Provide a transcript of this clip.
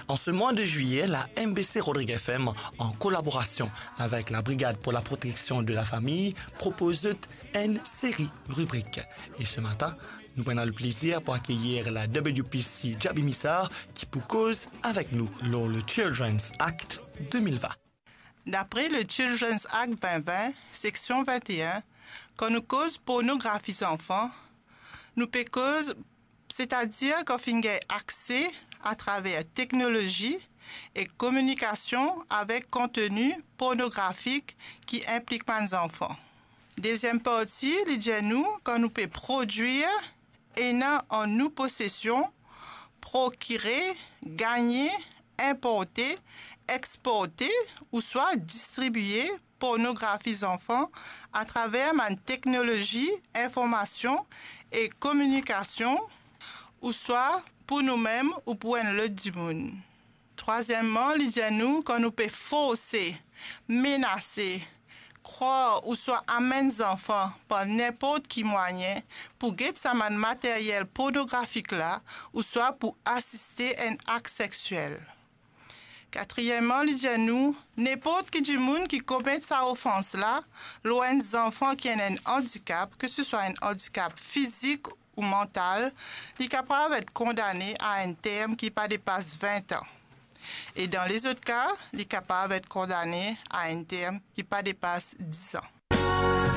En ce mois de juillet, la MBC Rodrigue FM, en collaboration avec la Brigade pour la protection de la famille, propose une série rubrique. Et ce matin, nous prenons le plaisir pour accueillir la WPC Jabi Missar qui pour cause avec nous lors le Children's Act 2020. D'après le Children's Act 2020, section 21, quand nous cause pornographie enfants, nous peut cause, c'est-à-dire qu'on fait accès à travers technologie et communication avec contenu pornographique qui implique les enfants. Deuxième partie, l'idée nous, quand nous peut produire et en nous possession, procurer, gagner, importer, exporter ou soit distribuer pornographie enfants à travers ma technologie, information et communication ou soit pour nous-mêmes ou pour l'autre monde. Troisièmement, l'idée nous quand nous peut forcer, menacer, croire ou soit amener les enfants par n'importe qui moyen pour get sa matériel pornographique là ou soit pour assister à un acte sexuel. Quatrièmement, l'idée nous, n'importe qui du monde qui commet sa offense là, loin des enfants qui ont un handicap, que ce soit un handicap physique ou mental, il est capable d'être condamné à un terme qui ne dépasse 20 ans. Et dans les autres cas, il est capable d'être condamné à un terme qui ne dépasse 10 ans.